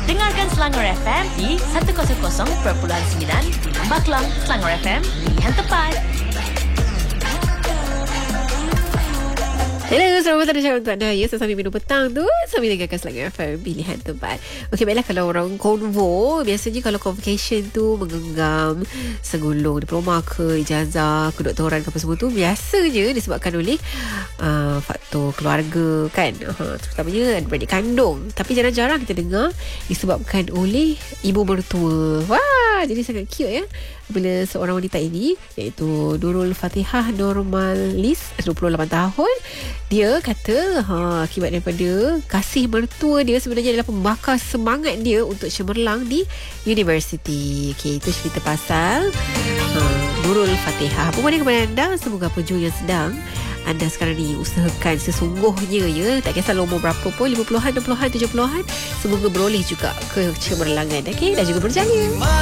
Dengarkan Selangor FM di 100.9 di Lembah Kelang. Selangor FM, pilihan tepat. Hello, selamat datang untuk anda. Ya, sambil minum petang tu, sambil dengarkan Selangor FM, pilihan tempat. Okey, baiklah, kalau orang konvo, biasanya kalau convocation tu mengenggam segulung diploma ke ijazah, kedoktoran ke apa semua tu, biasanya disebabkan oleh faktor keluarga kan, terutamanya adik kandung. Tapi jarang-jarang kita dengar disebabkan oleh ibu mertua. Wah, jadi sangat cute ya bila seorang wanita ini, iaitu Nurul Fatihah Normalis, 28 tahun, dia kata akibat daripada kasih mertua dia sebenarnya adalah pembakar semangat dia untuk cemerlang di universiti. Okey, itu cerita pasal Nurul Fatihah. Apa mana kepada anda? Semoga apa jua yang sedang anda sekarang ni usahakan sesungguhnya ya, tak kisahlah umur berapa pun, 50-an, 60-an, 70-an, semoga beroleh juga kecemerlangan. Okey, dan juga berjaya.